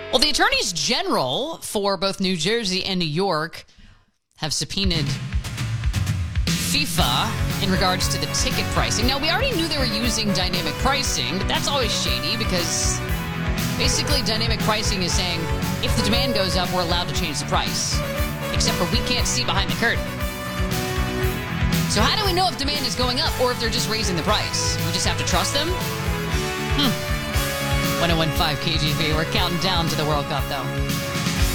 Well, the attorneys general for both New Jersey and New York have subpoenaed FIFA in regards to the ticket pricing. Now, we already knew they were using dynamic pricing, but that's always shady because basically dynamic pricing is saying if the demand goes up, we're allowed to change the price, except for we can't see behind the curtain. So how do we know if demand is going up or if they're just raising the price? We just have to trust them? 1015 KGB. We're counting down to the World Cup, though.